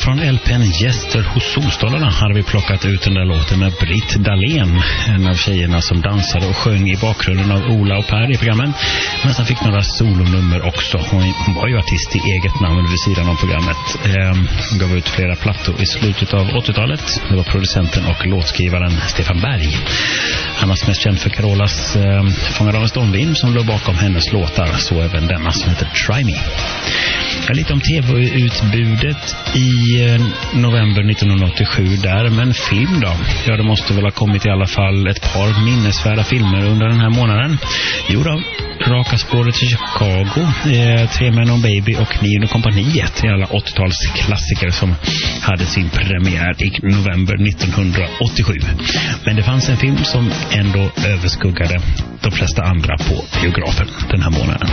Från LPn Gäster hos Solstolarna hade vi plockat ut den där låten med Britt Dahlén, en av tjejerna som dansade och sjöng i bakgrunden av Ola och Per i programmen. Men sen fick några solonummer också. Hon var ju artist i eget namn vid sidan av programmet. Hon gav ut flera plattor i slutet av 80-talet. Det var producenten och låtskrivaren Stefan Berg. Han var mest känd för Carolas Fångad av en stormvind som låg bakom hennes låtar, så även denna som heter Try Me. Lite om tv-utbudet i november 1987 där, men film då? Ja, det måste väl ha kommit i alla fall ett par minnesvärda filmer under den här månaden. Jo då, Raka spåret till Chicago, Tre män och baby och Nio kompaniet i alla 80-talsklassiker som hade sin premiär i november 1987. Men det fanns en film som ändå överskuggade de flesta andra på biografen den här månaden.